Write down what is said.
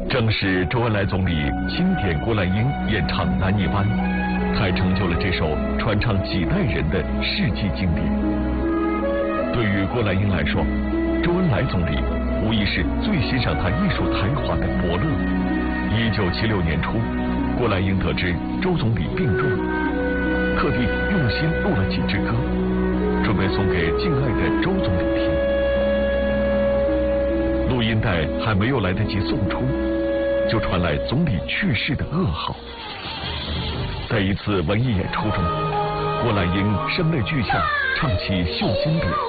正是周恩来总理钦点郭兰英演唱《南泥湾》，才成就了这首传唱几代人的世纪经典。对于郭兰英来说，周恩来总理无疑是最欣赏他艺术才华的伯乐。1976年初，郭兰英得知周总理病重，特地用心录了几支歌，准备送给敬爱的周总理听。录音带还没有来得及送出，就传来总理去世的噩耗。在一次文艺演出中，郭兰英声泪俱下唱起《绣金匾》，